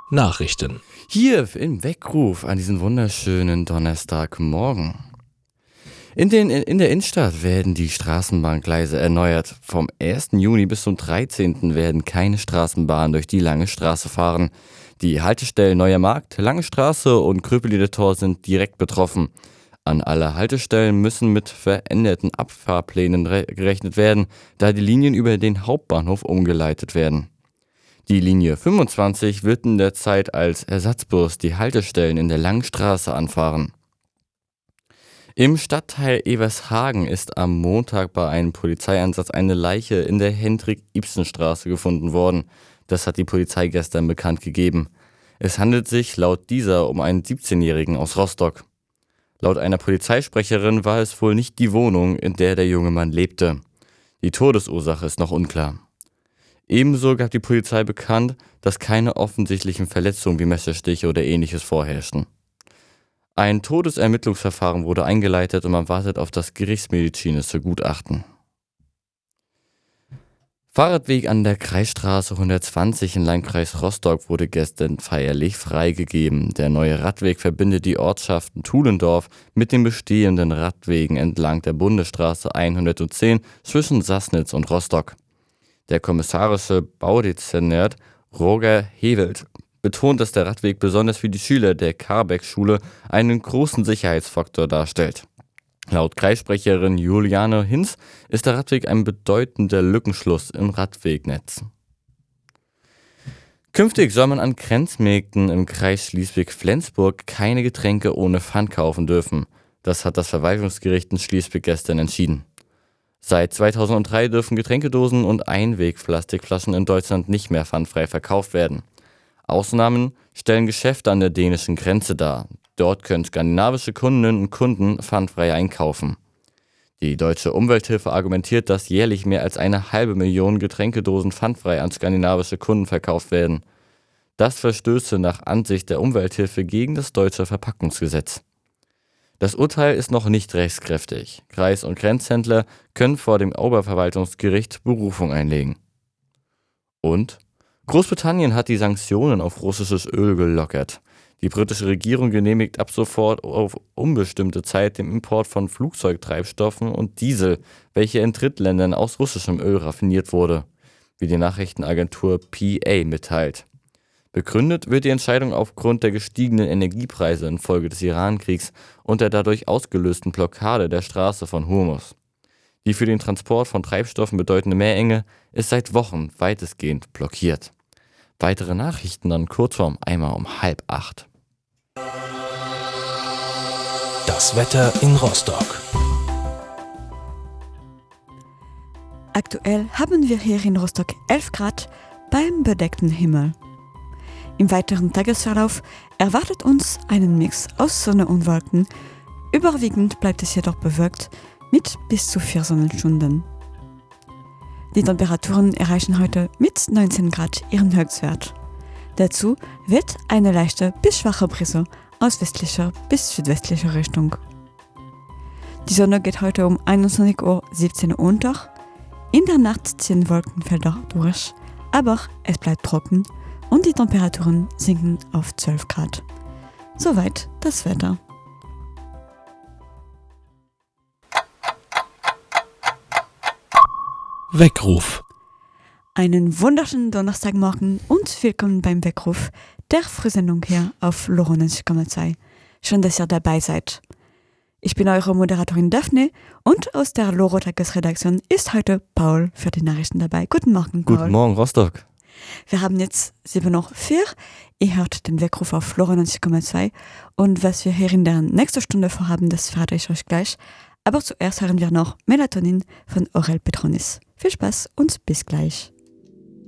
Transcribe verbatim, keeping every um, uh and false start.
Nachrichten. Hier im Weckruf an diesem wunderschönen Donnerstagmorgen. In, den, in der Innenstadt werden die Straßenbahngleise erneuert. Vom ersten Juni bis zum dreizehnten werden keine Straßenbahnen durch die Lange Straße fahren. Die Haltestellen Neuer Markt, Lange Straße und Kröpeliner Tor sind direkt betroffen. An alle Haltestellen müssen mit veränderten Abfahrplänen re- gerechnet werden, da die Linien über den Hauptbahnhof umgeleitet werden. Die Linie fünfundzwanzig wird in der Zeit als Ersatzbus die Haltestellen in der Langen Straße anfahren. Im Stadtteil Evershagen ist am Montag bei einem Polizeieinsatz eine Leiche in der Hendrik-Ibsen-Straße gefunden worden. Das hat die Polizei gestern bekannt gegeben. Es handelt sich laut dieser um einen siebzehnjährigen aus Rostock. Laut einer Polizeisprecherin war es wohl nicht die Wohnung, in der der junge Mann lebte. Die Todesursache ist noch unklar. Ebenso gab die Polizei bekannt, dass keine offensichtlichen Verletzungen wie Messerstiche oder ähnliches vorherrschten. Ein Todesermittlungsverfahren wurde eingeleitet und man wartet auf das gerichtsmedizinische Gutachten. Fahrradweg an der Kreisstraße hundertzwanzig im Landkreis Rostock wurde gestern feierlich freigegeben. Der neue Radweg verbindet die Ortschaften Tulendorf mit den bestehenden Radwegen entlang der Bundesstraße hundertzehn zwischen Sassnitz und Rostock. Der kommissarische Baudezernent Roger Hewelt betont, dass der Radweg besonders für die Schüler der Karbeck-Schule einen großen Sicherheitsfaktor darstellt. Laut Kreissprecherin Juliane Hinz ist der Radweg ein bedeutender Lückenschluss im Radwegnetz. Künftig soll man an Grenzmärkten im Kreis Schleswig-Flensburg keine Getränke ohne Pfand kaufen dürfen. Das hat das Verwaltungsgericht in Schleswig gestern entschieden. Seit zweitausenddrei dürfen Getränkedosen und Einwegplastikflaschen in Deutschland nicht mehr pfandfrei verkauft werden. Ausnahmen stellen Geschäfte an der dänischen Grenze dar. Dort können skandinavische Kundinnen und Kunden pfandfrei einkaufen. Die Deutsche Umwelthilfe argumentiert, dass jährlich mehr als eine halbe Million Getränkedosen pfandfrei an skandinavische Kunden verkauft werden. Das verstöße nach Ansicht der Umwelthilfe gegen das deutsche Verpackungsgesetz. Das Urteil ist noch nicht rechtskräftig. Kreis- und Grenzhändler können vor dem Oberverwaltungsgericht Berufung einlegen. Und Großbritannien hat die Sanktionen auf russisches Öl gelockert. Die britische Regierung genehmigt ab sofort auf unbestimmte Zeit den Import von Flugzeugtreibstoffen und Diesel, welche in Drittländern aus russischem Öl raffiniert wurde, wie die Nachrichtenagentur P A mitteilt. Begründet wird die Entscheidung aufgrund der gestiegenen Energiepreise infolge des Iran-Kriegs und der dadurch ausgelösten Blockade der Straße von Hormuz. Die für den Transport von Treibstoffen bedeutende Meerenge ist seit Wochen weitestgehend blockiert. Weitere Nachrichten dann kurz vorm Eimer um halb acht. Das Wetter in Rostock. Aktuell haben wir hier in Rostock elf Grad beim bedeckten Himmel. Im weiteren Tagesverlauf erwartet uns einen Mix aus Sonne und Wolken. Überwiegend bleibt es jedoch bewölkt mit bis zu vier Sonnenstunden. Die Temperaturen erreichen heute mit neunzehn Grad ihren Höchstwert. Dazu wird eine leichte bis schwache Brise aus westlicher bis südwestlicher Richtung. Die Sonne geht heute um einundzwanzig Uhr siebzehn unter. In der Nacht ziehen Wolkenfelder durch, aber es bleibt trocken und die Temperaturen sinken auf zwölf Grad. Soweit das Wetter. Weckruf. Einen wunderschönen Donnerstagmorgen und willkommen beim Weckruf der Frühsendung hier auf Loro neunzig Komma zwei. Schön, dass ihr dabei seid. Ich bin eure Moderatorin Daphne und aus der Loro Tagesredaktion ist heute Paul für die Nachrichten dabei. Guten Morgen, Paul. Guten Morgen, Rostock. Wir haben jetzt sieben Uhr vier. Ihr hört den Weckruf auf Loro neunzig Komma zwei und was wir hier in der nächsten Stunde vorhaben, das verrate ich euch gleich. Aber zuerst hören wir noch Melatonin von Aurel Petronis. Viel Spaß und bis gleich.